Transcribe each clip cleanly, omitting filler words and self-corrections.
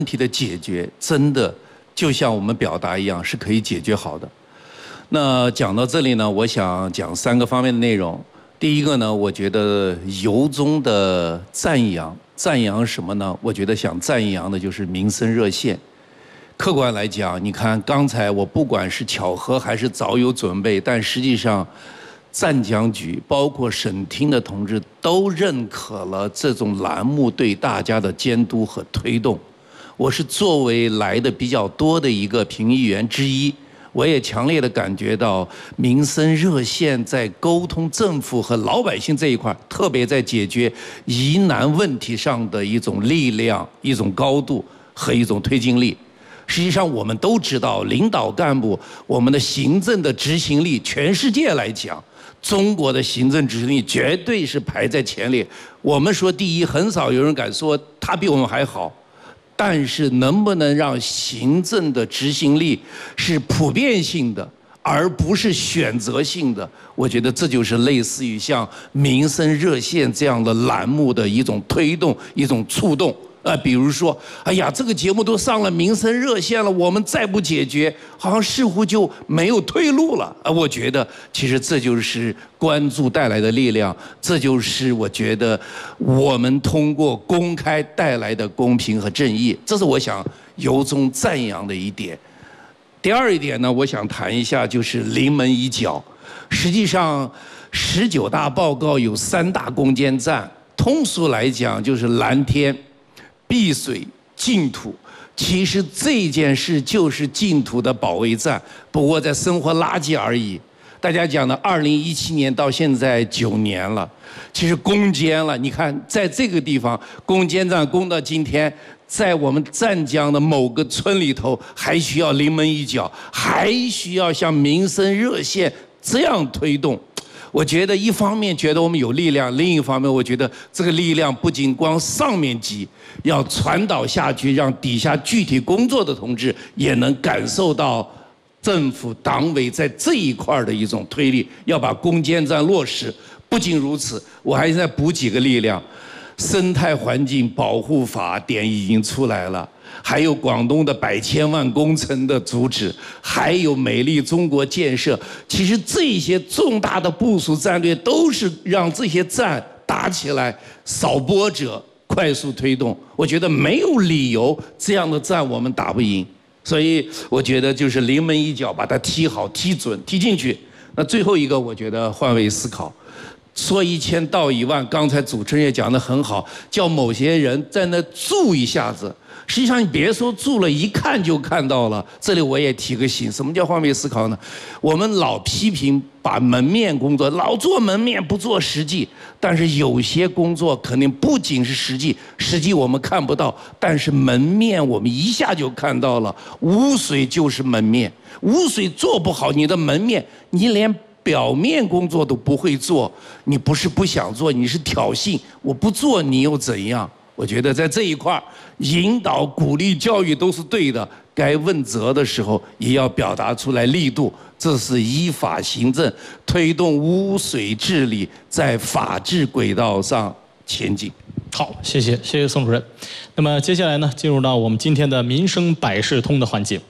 题的解决真的就像我们表达一样，是可以解决好的。那讲到这里呢，我想讲3个方面的内容。第一个呢，我觉得由衷的赞扬，赞扬什么呢？我觉得想赞扬的就是民生热线。客观来讲，你看刚才我不管是巧合还是早有准备，但实际上湛江局包括省厅的同志都认可了这种栏目对大家的监督和推动。我是作为来的比较多的一个评议员之一，我也强烈的感觉到民生热线在沟通政府和老百姓这一块，特别在解决疑难问题上的一种力量、一种高度和一种推进力。实际上我们都知道，领导干部我们的行政的执行力，全世界来讲，中国的行政执行力绝对是排在前列。我们说第一，很少有人敢说他比我们还好。但是能不能让行政的执行力是普遍性的，而不是选择性的？我觉得这就是类似于像民生热线这样的栏目的一种推动、一种触动。比如说，哎呀，这个节目都上了民生热线了，我们再不解决，好像似乎就没有退路了。我觉得其实这就是关注带来的力量，这就是我觉得我们通过公开带来的公平和正义，这是我想由衷赞扬的一点。第二一点呢，我想谈一下就是临门一脚。实际上，19大报告有3大攻坚战，通俗来讲就是蓝天、碧水、净土。其实这件事就是净土的保卫战，不过在生活垃圾而已。大家讲的2017年到现在9年了，其实攻坚了。你看，在这个地方攻坚战攻到今天，在我们湛江的某个村里头，还需要临门一脚，还需要像民生热线这样推动。我觉得一方面觉得我们有力量，另一方面我觉得这个力量不仅光上面级，要传导下去，让底下具体工作的同志也能感受到政府党委在这一块的一种推力，要把攻坚战落实。不仅如此，我还再补几个力量。生态环境保护法典已经出来了，还有广东的100千万工程的阻止，还有美丽中国建设。其实这些重大的部署战略都是让这些战打起来，少波折，快速推动。我觉得没有理由这样的战我们打不赢，所以我觉得就是临门一脚把它踢好、踢准、踢进去。那最后一个，我觉得换位思考。说1000道1万，刚才主持人也讲得很好，叫某些人在那住一下子。实际上你别说住了，一看就看到了。这里我也提个醒，什么叫换位思考呢？我们老批评把门面工作老做门面不做实际，但是有些工作肯定不仅是实际，实际我们看不到，但是门面我们一下就看到了。污水就是门面，污水做不好，你的门面你连表面工作都不会做，你不是不想做，你是挑衅。我不做你又怎样？我觉得在这一块引导、鼓励、教育都是对的，该问责的时候也要表达出来力度。这是依法行政，推动污水治理在法治轨道上前进。 好，谢谢宋主任。那么接下来呢，进入到我们今天的民生百事通的环节。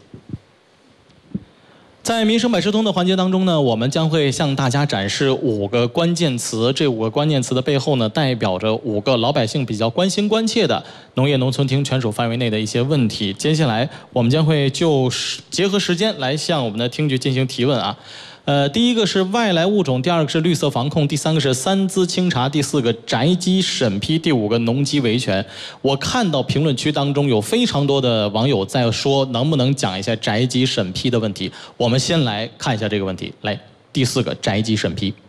在民生百事通的环节当中呢，我们将会向大家展示5个关键词。这5个关键词的背后呢，代表着5个老百姓比较关心关切的农业农村厅全省范围内的一些问题。接下来我们将会结合时间来向我们的厅局进行提问啊。第一个是外来物种，第2个是绿色防控，第3个是3资清查，第4个宅基审批，第5个农机维权。我看到评论区当中有非常多的网友在说，能不能讲一下宅基审批的问题？我们先来看一下这个问题。来，第4个宅基审批。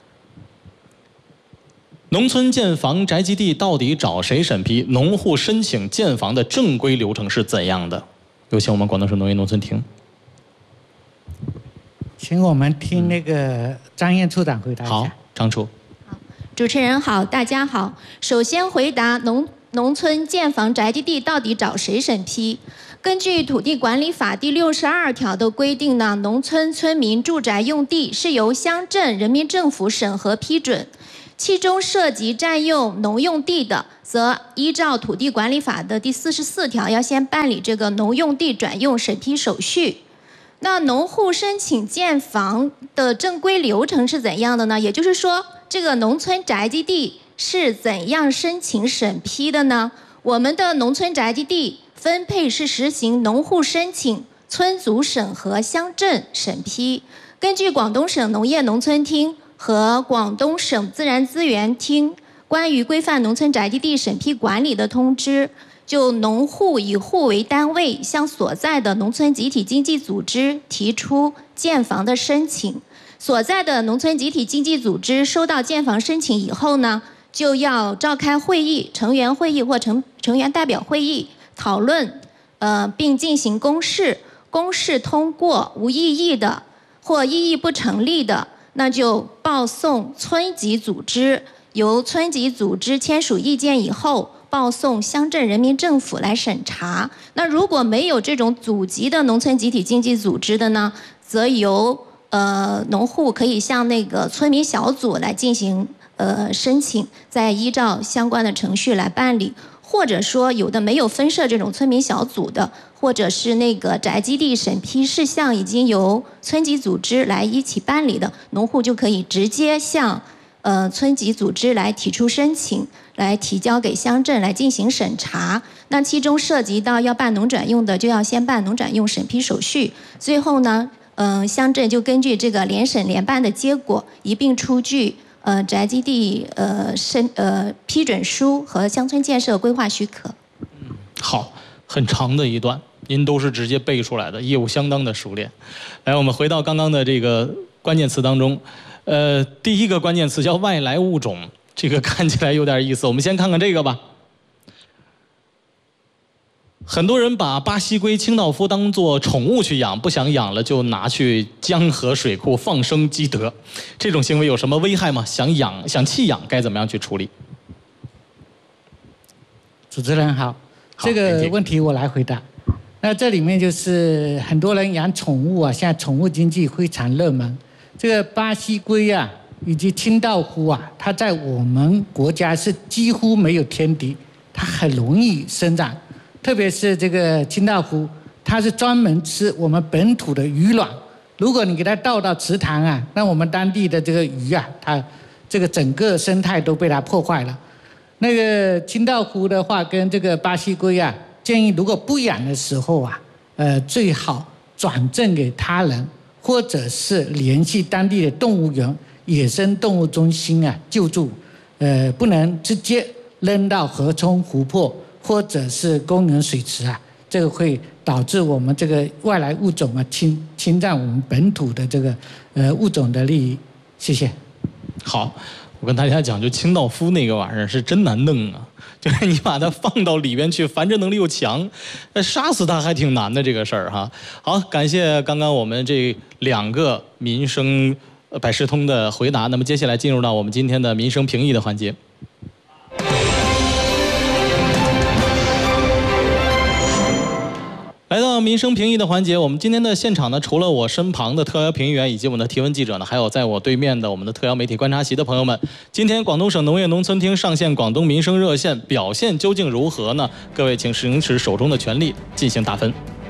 农村建房宅基地到底找谁审批？农户申请建房的正规流程是怎样的？有请我们广东省农业农村厅。 请我们听那个张燕处长回答一下。 好，张处。 好，主持人好，大家好。首先回答农村建房宅基地到底找谁审批？根据土地管理法第62条的规定呢，农村村民住宅用地是由乡镇人民政府审核批准。 其中涉及占用农用地的，则依照土地管理法的第44条，要先办理这个农用地转用审批手续。那农户申请建房的正规流程是怎样的呢？也就是说，这个农村宅基地是怎样申请审批的呢？我们的农村宅基地分配是实行农户申请、村组审核、乡镇审批。根据广东省农业农村厅和广东省自然资源厅关于规范农村宅基地审批管理的通知，就农户以户为单位向所在的农村集体经济组织提出建房的申请。所在的农村集体经济组织收到建房申请以后呢，就要召开会议、成员会议或成员代表会议讨论，并进行公示。公示通过无异议的或异议不成立的，那就报送村级组织，由村级组织签署意见以后，报送乡镇人民政府来审查。那如果没有这种组级的农村集体经济组织的呢，则由农户可以向那个村民小组来进行申请，再依照相关的程序来办理。或者说有的没有分设这种村民小组的，或者是那个宅基地审批事项已经由村级组织来一起办理的，农户就可以直接向村级组织来提出申请，来提交给乡镇来进行审查。那其中涉及到要办农转用的，就要先办农转用审批手续，最后呢乡镇就根据这个联审联办的结果，一并出具宅基地批准书和乡村建设规划许可。 好，很长的一段，您都是直接背出来的，业务相当的熟练。来，我们回到刚刚的这个关键词当中，第一个关键词叫外来物种，这个看起来有点意思，我们先看看这个吧。很多人把巴西龟、清道夫当作宠物去养，不想养了就拿去江河水库放生积德，这种行为有什么危害吗？想弃养该怎么样去处理？ 主持人好，这个问题我来回答。那这里面就是很多人养宠物啊，现在宠物经济非常热门。这个巴西龟啊，以及清道夫啊，它在我们国家是几乎没有天敌，它很容易生长。特别是这个清道夫，它是专门吃我们本土的鱼卵。如果你给它倒到池塘啊，那我们当地的这个鱼啊，它这个整个生态都被它破坏了。那个清道夫的话，跟这个巴西龟啊，建议如果不养的时候啊，最好转赠给他人，或者是联系当地的动物园、野生动物中心啊救助，不能直接扔到河冲、湖泊。或者是公园水池啊，这个会导致我们这个外来物种啊侵占我们本土的这个物种的利益。谢谢。 好，我跟大家讲，就清道夫那个玩意儿是真难弄啊，就是你把它放到里边去，繁殖能力又强，杀死它还挺难的这个事儿哈。好，感谢刚刚我们这2个民生百事通的回答。那么接下来进入到我们今天的民生评议的环节。来到民生评议的环节，我们今天的现场呢，除了我身旁的特邀评议员以及我们的提问记者呢，还有在我对面的我们的特邀媒体观察席的朋友们。今天广东省农业农村厅上线广东民生热线，表现究竟如何呢？各位请行使手中的权利进行打分。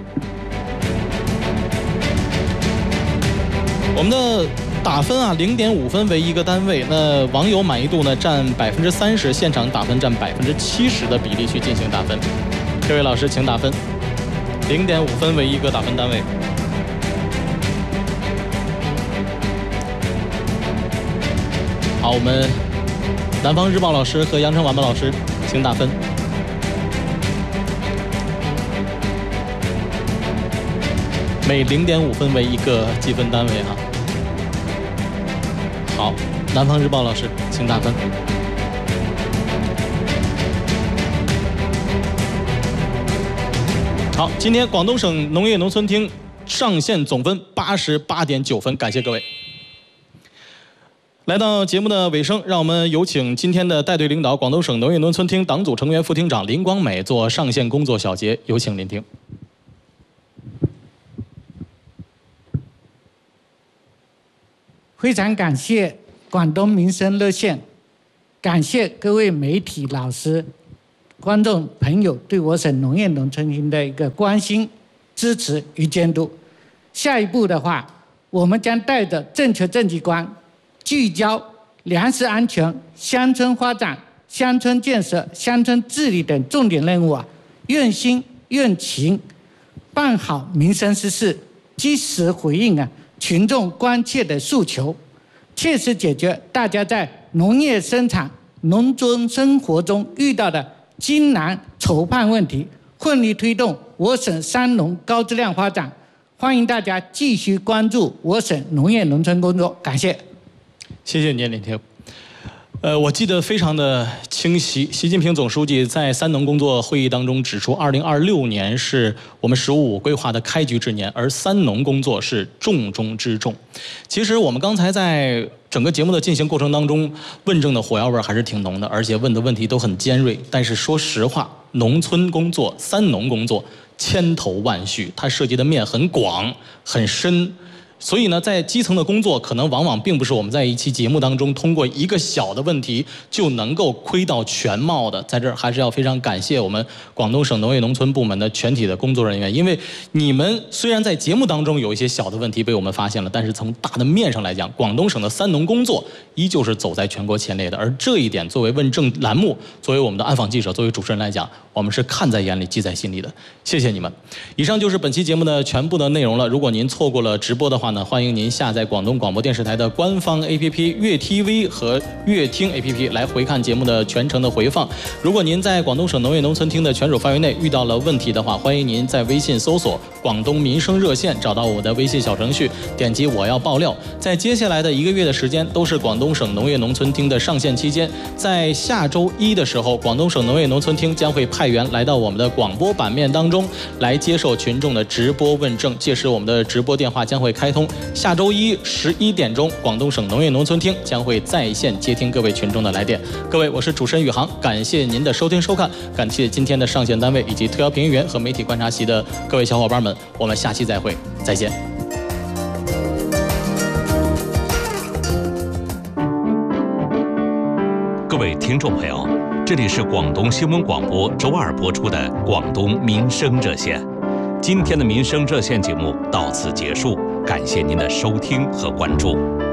我们的打分啊，0.5分为一个单位。那网友满意度呢占30%，现场打分占70%的比例去进行打分。各位老师，请打分。0.5分为一个打分单位。好，我们南方日报老师和羊城晚报老师，请打分。每0.5分为一个积分单位啊。好，南方日报老师，请打分。好，今天广东省农业农村厅上线总分88.9分，感谢各位。来到节目的尾声，让我们有请今天的带队领导广东省农业农村厅党组成员副厅长林光美做上线工作小结，有请聆听。 非常感谢广东民生热线感谢各位媒体老师、观众朋友对我省农业农村厅的一个关心、支持与监督。下一步的话，我们将带着正确政绩观，聚焦粮食安全、乡村发展、乡村建设、乡村治理等重点任务用心用情办好民生实事，及时回应群众关切的诉求，切实解决大家在农业生产、农村生活中遇到的艰难愁盼问题，奋力推动我省三农高质量发展。欢迎大家继续关注我省农业农村工作，感谢。 谢谢您，林天。我记得非常的清晰。习近平总书记在三农工作会议当中指出，2026年是我们“十五五”规划的开局之年，而三农工作是重中之重。其实我们刚才在整个节目的进行过程当中，问政的火药味还是挺浓的，而且问的问题都很尖锐。但是说实话，农村工作、三农工作千头万绪，它涉及的面很广很深。所以呢，在基层的工作，可能往往并不是我们在一期节目当中通过一个小的问题就能够窥到全貌的。在这儿还是要非常感谢我们广东省农业农村部门的全体的工作人员，因为你们虽然在节目当中有一些小的问题被我们发现了，但是从大的面上来讲，广东省的三农工作依旧是走在全国前列的。而这一点，作为问政栏目，作为我们的暗访记者，作为主持人来讲，我们是看在眼里、记在心里的。谢谢你们。以上就是本期节目的全部的内容了。如果您错过了直播的话呢，欢迎您下载广东广播电视台的官方 APP 粤 TV 和粤听 APP 来回看节目的全程的回放。如果您在广东省农业农村厅的全省范围内遇到了问题的话，欢迎您在微信搜索广东民生热线，找到我的微信小程序，点击我要爆料。在接下来的1个月的时间，都是广东省农业农村厅的上线期间。在下周1的时候，广东省农业农村厅将会派员来到我们的广播版面当中，来接受群众的直播问政。届时我们的直播电话将会开通。下周1 11点钟，广东省农业农村厅将会在线接听各位群众的来电。各位，我是主持人宇航，感谢您的收听收看，感谢今天的上线单位以及特邀评议员和媒体观察席的各位小伙伴们，我们下期再会，再见。 各位听众朋友，这里是广东新闻广播周2播出的广东民生热线。今天的民生热线节目到此结束，感谢您的收听和关注。